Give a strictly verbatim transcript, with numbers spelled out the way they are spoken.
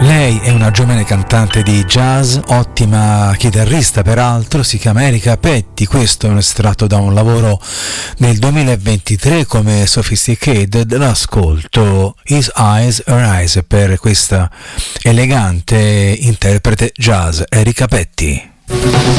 Lei è una giovane cantante di jazz, ottima chitarrista peraltro, si chiama Erika Petti. Questo è un estratto da un lavoro del duemilaventitré come Sophisticated. L'ascolto His Eyes, Her Eyes per questa elegante interprete jazz Erika Petti.